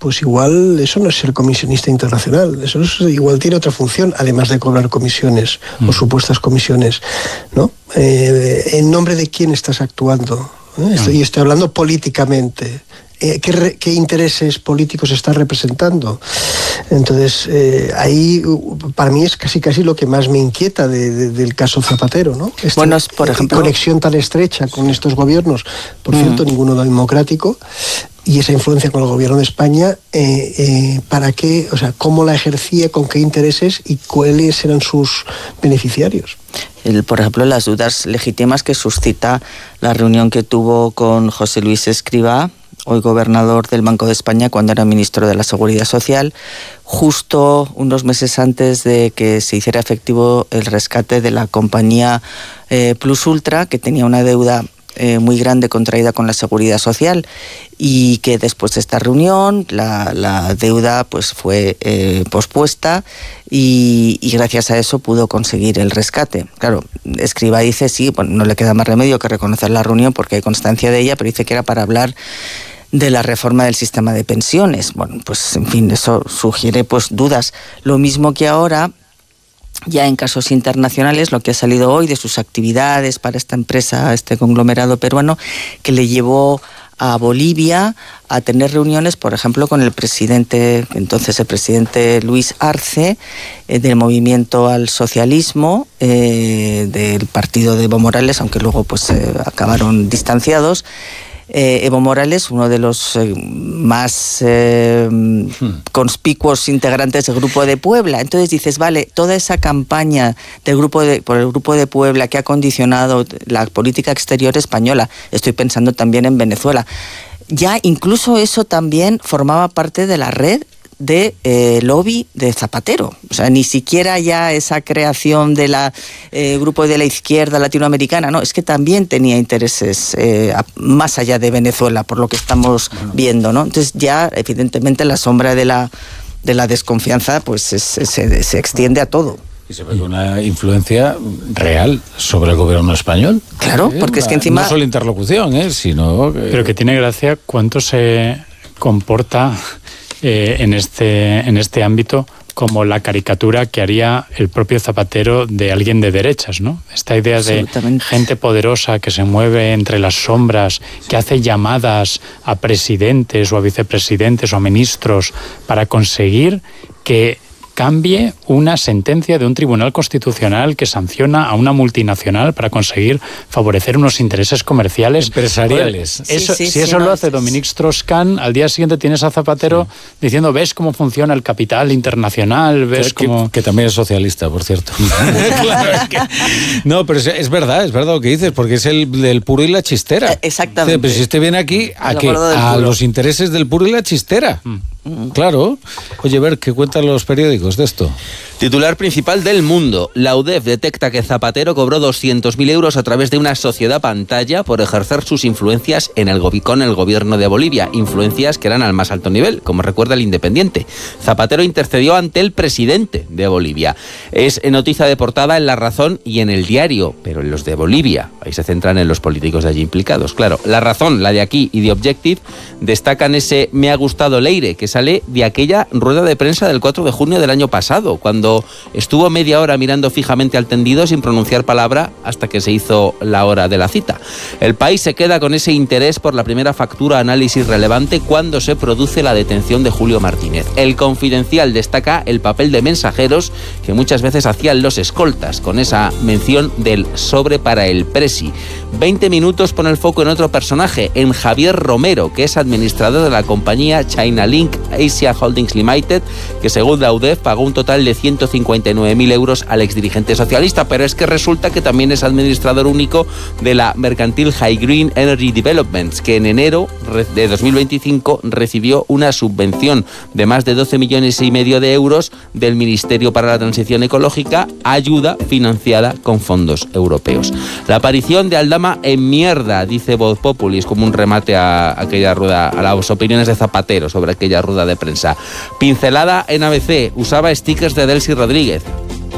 pues igual eso no es ser comisionista internacional, eso igual tiene otra función, además de cobrar comisiones o supuestas comisiones, ¿no? ¿En nombre de quién estás actuando? Estoy hablando políticamente. ¿Qué intereses políticos está representando? Entonces, ahí para mí es casi lo que más me inquieta del caso Zapatero, ¿no? Bueno, por ejemplo, conexión tan estrecha con estos gobiernos, por cierto, ninguno democrático, y esa influencia con el gobierno de España, ¿para qué? O sea, ¿cómo la ejercía, con qué intereses y cuáles eran sus beneficiarios? Por ejemplo, las dudas legítimas que suscita la reunión que tuvo con José Luis Escrivá, hoy gobernador del Banco de España, cuando era ministro de la Seguridad Social, justo unos meses antes de que se hiciera efectivo el rescate de la compañía Plus Ultra, que tenía una deuda muy grande contraída con la Seguridad Social, y que después de esta reunión la deuda pues fue pospuesta y gracias a eso pudo conseguir el rescate. Claro, Escrivá dice sí, bueno, no le queda más remedio que reconocer la reunión porque hay constancia de ella, pero dice que era para hablar de la reforma del sistema de pensiones. Bueno, pues en fin, eso sugiere pues dudas. Lo mismo que ahora, ya en casos internacionales, lo que ha salido hoy de sus actividades para esta empresa, este conglomerado peruano, que le llevó a Bolivia a tener reuniones, por ejemplo, con el presidente Luis Arce, del Movimiento al Socialismo, del partido de Evo Morales, aunque luego pues acabaron distanciados. Evo Morales, uno de los más conspicuos integrantes del Grupo de Puebla. Entonces dices, vale, toda esa campaña por el Grupo de Puebla que ha condicionado la política exterior española, estoy pensando también en Venezuela, ya incluso eso también formaba parte de la red de lobby de Zapatero. O sea, ni siquiera ya esa creación de la grupo de la izquierda latinoamericana, no, es que también tenía intereses más allá de Venezuela, por lo que estamos viendo, ¿no? Entonces ya, evidentemente, la sombra de la desconfianza pues se extiende a todo. Y se ve una influencia real sobre el gobierno español. Claro, porque es que encima... No solo interlocución, sino... Pero que tiene gracia cuánto se comporta... en este ámbito como la caricatura que haría el propio Zapatero de alguien de derechas, ¿no? Esta idea de gente poderosa que se mueve entre las sombras, que hace llamadas a presidentes o a vicepresidentes o a ministros para conseguir que cambie una sentencia de un tribunal constitucional que sanciona a una multinacional para conseguir favorecer unos intereses comerciales empresariales. Eso lo hace Dominique Strauss-Kahn, al día siguiente tienes a Zapatero diciendo, ves cómo funciona el capital internacional, ves cómo... Que también es socialista, por cierto. Claro, no, pero es verdad lo que dices, porque es el del puro y la chistera. Exactamente. Pero si usted viene aquí, ¿a los intereses del puro y la chistera? Claro. Oye, ver, ¿qué cuentan los periódicos de esto? Titular principal del Mundo. La UDEF detecta que Zapatero cobró 200.000 euros a través de una sociedad pantalla por ejercer sus influencias con el gobierno de Bolivia. Influencias que eran al más alto nivel, como recuerda el Independiente. Zapatero intercedió ante el presidente de Bolivia. Es noticia de portada en La Razón y en El Diario, pero en los de Bolivia. Ahí se centran en los políticos de allí implicados. Claro, La Razón, la de aquí y The Objective, destacan ese "me ha gustado Leire", que sale de aquella rueda de prensa del 4 de junio del año pasado, cuando estuvo media hora mirando fijamente al tendido sin pronunciar palabra hasta que se hizo la hora de la cita. El País se queda con ese interés por la primera factura análisis relevante cuando se produce la detención de Julio Martínez. El Confidencial destaca el papel de mensajeros que muchas veces hacían los escoltas, con esa mención del sobre para el presi. 20 minutos pone el foco en otro personaje, en Javier Romero, que es administrador de la compañía China Link Asia Holdings Limited, que según la UDEF pagó un total de 159.000 euros al exdirigente socialista, pero es que resulta que también es administrador único de la mercantil High Green Energy Developments, que en enero de 2025 recibió una subvención de más de 12,5 millones de euros del Ministerio para la Transición Ecológica, ayuda financiada con fondos europeos. La aparición de Aldama en mierda, dice Voz Populis, como un remate a aquella rueda, a las opiniones de Zapatero sobre aquella rueda de prensa. Pincelada en ABC, usaba stickers de Delcy Rodríguez.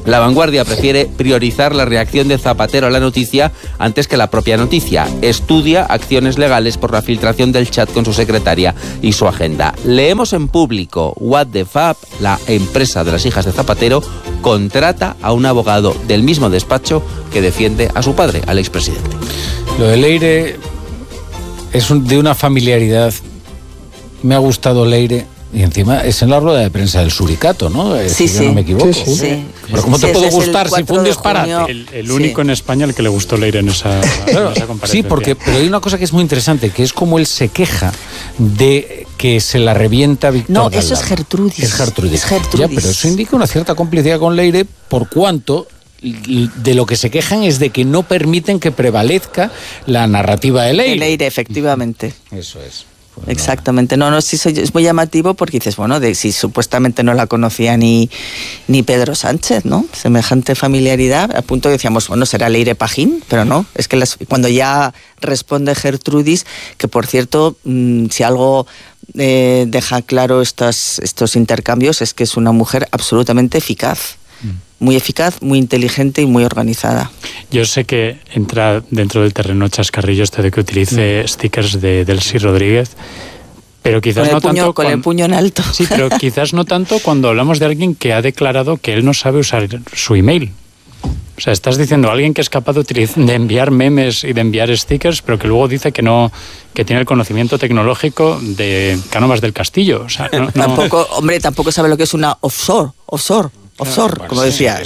La Vanguardia prefiere priorizar la reacción de Zapatero a la noticia antes que la propia noticia. Estudia acciones legales por la filtración del chat con su secretaria y su agenda. Leemos en Público: What the Fab, la empresa de las hijas de Zapatero, contrata a un abogado del mismo despacho que defiende a su padre, al expresidente. Lo de Leire es de una familiaridad. Me ha gustado Leire. Y encima es en la rueda de prensa del Suricato, ¿no? Sí, si yo no me equivoco. Sí. Pero ¿cómo te puede gustar si fue un disparate? El único en España al que le gustó Leire en esa comparecencia. Sí, pero hay una cosa que es muy interesante, que es como él se queja de que se la revienta Víctor No, Galán. eso es Gertrudis. Es Gertrudis. Ya, pero eso indica una cierta complicidad con Leire, por cuanto de lo que se quejan es de que no permiten que prevalezca la narrativa de Leire. De Leire, efectivamente. Eso es. Exactamente, sí es muy llamativo porque dices, bueno, si supuestamente no la conocía ni Pedro Sánchez, ¿no? Semejante familiaridad, a punto decíamos, bueno, será Leire Pajín, pero no, es que cuando ya responde Gertrudis, que por cierto, si algo deja claro estos intercambios es que es una mujer absolutamente eficaz. Muy eficaz, muy inteligente y muy organizada. Yo sé que entra dentro del terreno chascarrillo de que utilice stickers de Delcy Rodríguez, pero quizás no tanto con el puño en alto. Sí, pero quizás no tanto cuando hablamos de alguien que ha declarado que él no sabe usar su email. O sea, estás diciendo a alguien que es capaz de enviar memes y de enviar stickers, pero que luego dice que no, que tiene el conocimiento tecnológico de Cánovas del Castillo. O sea, tampoco sabe lo que es una offshore, como decía.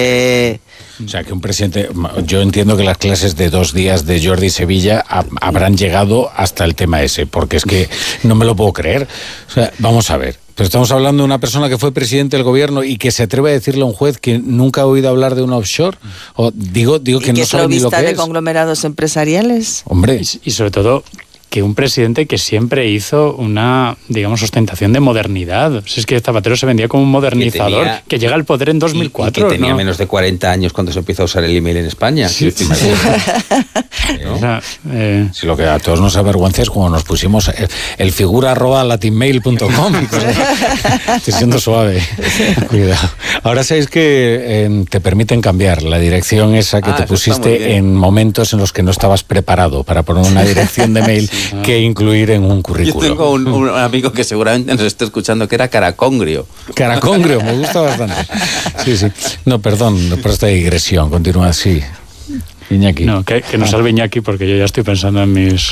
O sea, que un presidente... Yo entiendo que las clases de 2 días de Jordi Sevilla habrán llegado hasta el tema ese, porque es que no me lo puedo creer. O sea, vamos a ver. Pero estamos hablando de una persona que fue presidente del gobierno y que se atreve a decirle a un juez que nunca ha oído hablar de una offshore. O digo que no sabe ni lo que es. de conglomerados empresariales. Hombre. Y sobre todo, que un presidente que siempre hizo una, digamos, ostentación de modernidad. Si es que Zapatero se vendía como un modernizador, que llega al poder en 2004. Y que tenía menos de 40 años cuando se empieza a usar el email en España. Sí. ¿No? O sea, si lo que a todos nos avergüenza es cuando nos pusimos el figura@latinmail.com. Estoy siendo suave. Cuidado. Ahora sabéis que te permiten cambiar la dirección esa que te pusiste en momentos en los que no estabas preparado para poner una dirección de mail que incluir en un currículum. Yo tengo un amigo que seguramente nos está escuchando que era Caracongrio. Caracongrio, me gusta bastante. Sí. No, perdón por esta digresión. Continúa así. Iñaki. No, que nos salve Iñaki porque yo ya estoy pensando en mis...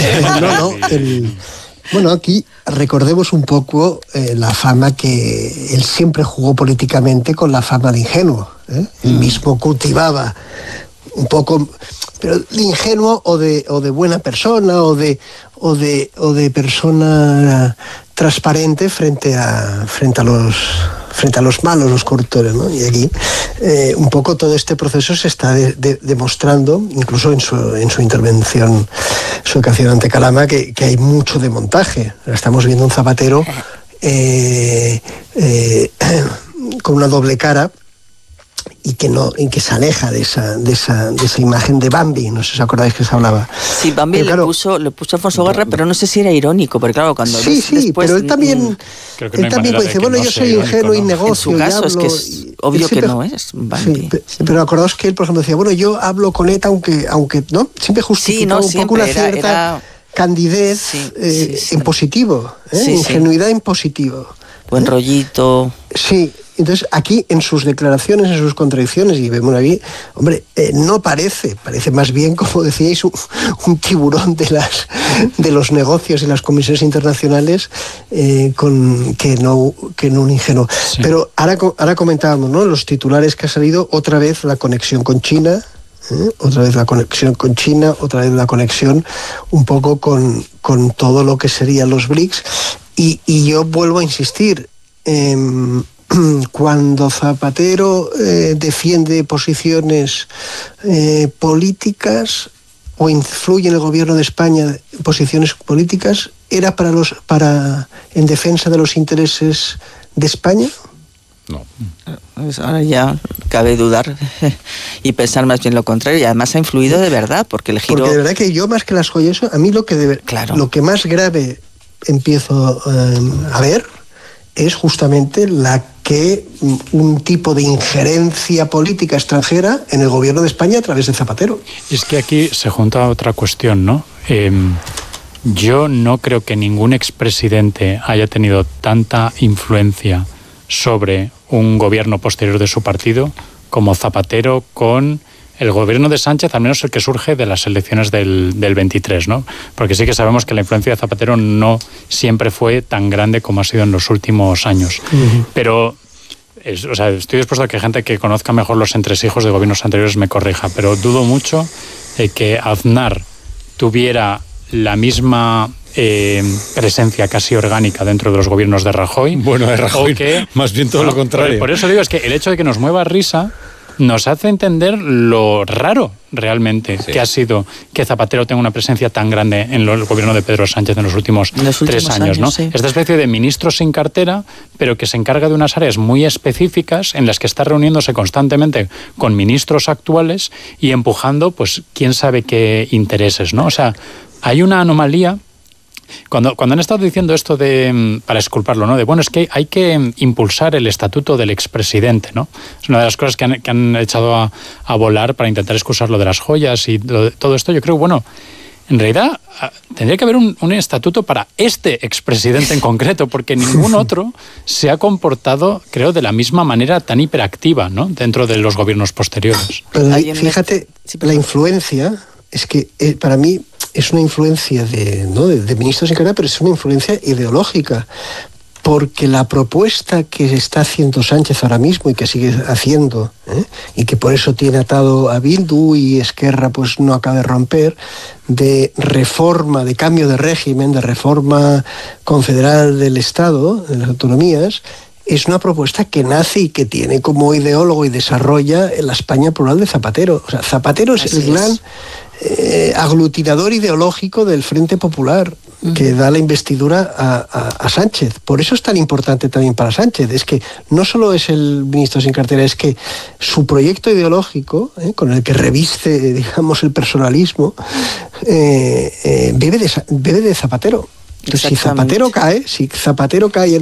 Bueno, aquí recordemos un poco la fama que él siempre jugó políticamente con la fama de ingenuo. Él mismo cultivaba un poco, pero de ingenuo o de buena persona o de persona transparente frente a los malos, los corruptores, ¿no? Y aquí un poco todo este proceso se está demostrando, incluso en su intervención, su ocasión ante Calama, que hay mucho de montaje. Estamos viendo un Zapatero con una doble cara y que se aleja de esa imagen de Bambi. No sé si os acordáis que se hablaba. Sí, Bambi le puso Alfonso Guerra, pero no sé si era irónico, porque claro, cuando después, pero él también dice, bueno, yo soy ingenuo y negocio. En su caso es que es obvio que no es Bambi. Sí, pero acordaos que él, por ejemplo, decía, bueno, yo hablo con ETA, aunque ¿no? Siempre justificaba un poco una cierta candidez en positivo, ingenuidad en positivo. Buen rollito. Sí. Entonces, aquí, en sus declaraciones, en sus contradicciones, y vemos aquí, hombre, no parece más bien, como decíais, un tiburón de los negocios y las comisiones internacionales que no un ingenuo. Sí. Pero ahora comentábamos, ¿no? Los titulares que ha salido, otra vez la conexión con China, otra vez la conexión con China, otra vez la conexión un poco con todo lo que serían los BRICS. Y yo vuelvo a insistir, cuando Zapatero defiende posiciones políticas o influye en el gobierno de España en posiciones políticas, ¿era en defensa de los intereses de España? No. Pues ahora ya cabe dudar y pensar más bien lo contrario, y además ha influido de verdad, porque el giro... Porque de verdad que yo, más que las joyas, a mí lo que más grave empiezo a ver es justamente la que un tipo de injerencia política extranjera en el gobierno de España a través de Zapatero. Es que aquí se junta otra cuestión, ¿no? Yo no creo que ningún expresidente haya tenido tanta influencia sobre un gobierno posterior de su partido como Zapatero con el gobierno de Sánchez, al menos el que surge de las elecciones del 23, ¿no? Porque sí que sabemos que la influencia de Zapatero no siempre fue tan grande como ha sido en los últimos años. Pero, estoy dispuesto a que gente que conozca mejor los entresijos de gobiernos anteriores me corrija, pero dudo mucho de que Aznar tuviera la misma presencia casi orgánica dentro de los gobiernos de Rajoy. Bueno, de Rajoy, más bien todo lo contrario. Por eso digo, es que el hecho de que nos mueva risa nos hace entender lo raro realmente que ha sido que Zapatero tenga una presencia tan grande en el gobierno de Pedro Sánchez en los últimos 3 años, ¿no? Sí. Esta especie de ministro sin cartera, pero que se encarga de unas áreas muy específicas en las que está reuniéndose constantemente con ministros actuales y empujando, pues, quién sabe qué intereses, ¿no? O sea, hay una anomalía. Cuando han estado diciendo esto para exculparlo, ¿no? De, bueno, es que hay que impulsar el estatuto del expresidente, ¿no? Es una de las cosas que han echado a volar para intentar excusar lo de las joyas y todo esto. Yo creo, bueno, en realidad tendría que haber un estatuto para este expresidente en concreto, porque ningún otro se ha comportado, creo, de la misma manera tan hiperactiva, ¿no? Dentro de los gobiernos posteriores. Pero fíjate, la influencia es que para mí es una influencia de ministros sin cartera, pero es una influencia ideológica, porque la propuesta que está haciendo Sánchez ahora mismo y que sigue haciendo, y que por eso tiene atado a Bildu y Esquerra pues no acaba de romper, de reforma, de cambio de régimen, de reforma confederal del Estado, de las autonomías, es una propuesta que nace y que tiene como ideólogo y desarrolla la España plural de Zapatero. O sea, Zapatero es el gran aglutinador ideológico del Frente Popular que da la investidura a Sánchez. Por eso es tan importante también para Sánchez. Es que no solo es el ministro sin cartera, es que su proyecto ideológico, con el que reviste, digamos, el personalismo, bebe de Zapatero. Si Zapatero cae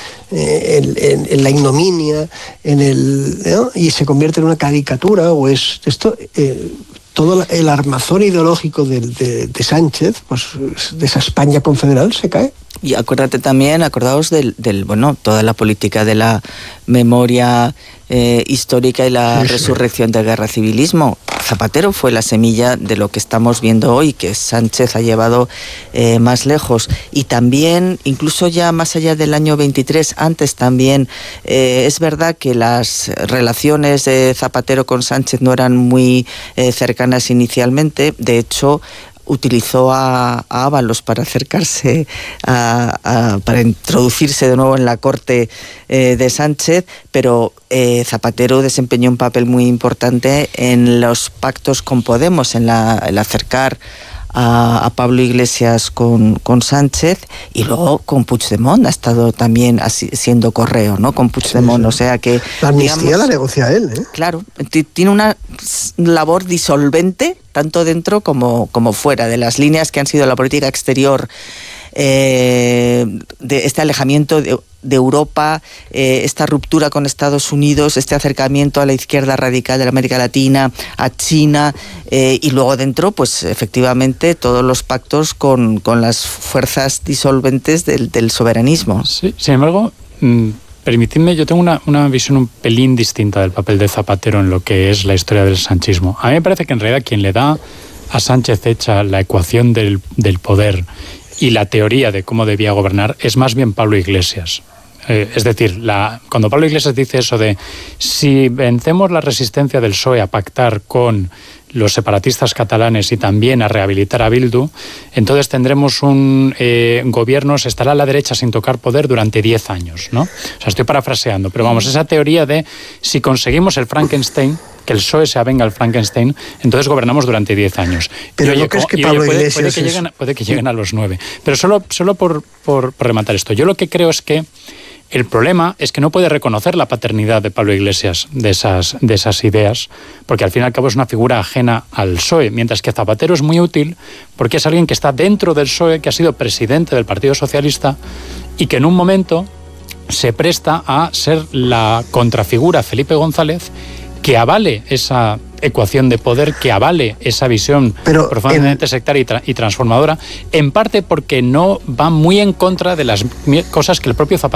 en la ignominia, ¿no? Y se convierte en una caricatura, o es esto, todo el armazón ideológico de Sánchez, pues de esa España confederal, se cae. Y acordaos toda la política de la memoria histórica y la resurrección del guerra-civilismo. Zapatero fue la semilla de lo que estamos viendo hoy, que Sánchez ha llevado más lejos. Y también, incluso ya más allá del año 23, antes también, es verdad que las relaciones de Zapatero con Sánchez no eran muy cercanas inicialmente. De hecho, utilizó a Ábalos para acercarse para introducirse de nuevo en la corte de Sánchez, pero Zapatero desempeñó un papel muy importante en los pactos con Podemos, en el acercar a Pablo Iglesias con Sánchez, y luego con Puigdemont ha estado también siendo correo, ¿no? Con Puigdemont, o sea que... La amnistía la negocia él, ¿eh? Claro, tiene una labor disolvente, tanto dentro como fuera, de las líneas que han sido la política exterior, de este alejamiento de Europa, esta ruptura con Estados Unidos, este acercamiento a la izquierda radical de la América Latina, a China, y luego dentro, pues efectivamente, todos los pactos con las fuerzas disolventes del soberanismo. Sí, sin embargo, permitidme, yo tengo una visión un pelín distinta del papel de Zapatero en lo que es la historia del sanchismo. A mí me parece que en realidad quien le da a Sánchez hecha la ecuación del poder y la teoría de cómo debía gobernar es más bien Pablo Iglesias. Es decir, cuando Pablo Iglesias dice eso de si vencemos la resistencia del PSOE a pactar con los separatistas catalanes y también a rehabilitar a Bildu, entonces tendremos un gobierno, se estará a la derecha sin tocar poder durante 10 años, ¿no? O sea, estoy parafraseando, pero vamos, esa teoría de si conseguimos el Frankenstein, que el PSOE se avenga al Frankenstein, entonces gobernamos durante 10 años. Pero ¿no crees que Pablo Iglesias puede que lleguen a los 9. Pero solo por rematar esto, yo lo que creo es que el problema es que no puede reconocer la paternidad de Pablo Iglesias de esas ideas, porque al fin y al cabo es una figura ajena al PSOE, mientras que Zapatero es muy útil porque es alguien que está dentro del PSOE, que ha sido presidente del Partido Socialista y que en un momento se presta a ser la contrafigura Felipe González que avale esa ecuación de poder, que avale esa visión profundamente sectaria y transformadora, en parte porque no va muy en contra de las cosas que el propio Zapatero